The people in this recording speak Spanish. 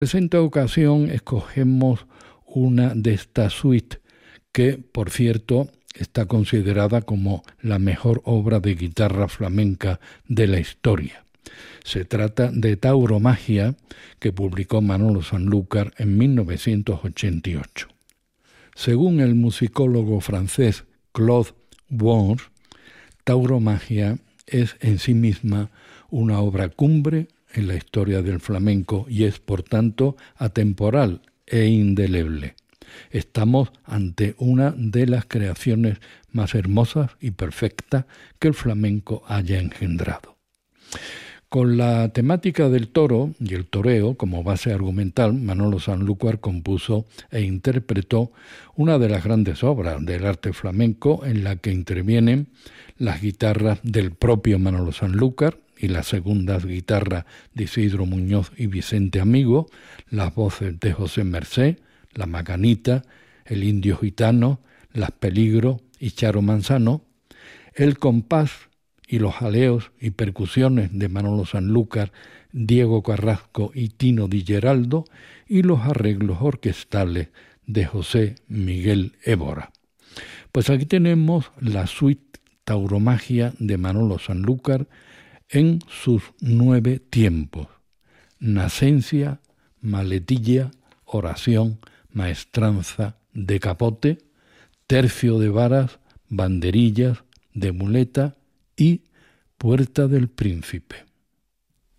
presente ocasión escogemos una de estas suites que, por cierto, está considerada como la mejor obra de guitarra flamenca de la historia. Se trata de Tauromagia, que publicó Manolo Sanlúcar en 1988. Según el musicólogo francés Claude Wons, Tauromagia es en sí misma una obra cumbre en la historia del flamenco y es, por tanto, atemporal e indeleble. Estamos ante una de las creaciones más hermosas y perfectas que el flamenco haya engendrado. Con la temática del toro y el toreo como base argumental, Manolo Sanlúcar compuso e interpretó una de las grandes obras del arte flamenco en la que intervienen las guitarras del propio Manolo Sanlúcar y las segundas guitarras de Isidro Muñoz y Vicente Amigo, las voces de José Mercé, la Macanita, el Indio Gitano, las Peligro y Charo Manzano, el compás y los jaleos y percusiones de Manolo Sanlúcar, Diego Carrasco y Tino Di Geraldo, y los arreglos orquestales de José Miguel Évora. Pues aquí tenemos la suite Tauromagia de Manolo Sanlúcar en sus 9 tiempos: Nacencia, Maletilla, Oración, Maestranza, De Capote, Tercio de Varas, Banderillas, de Muleta y Puerta del Príncipe.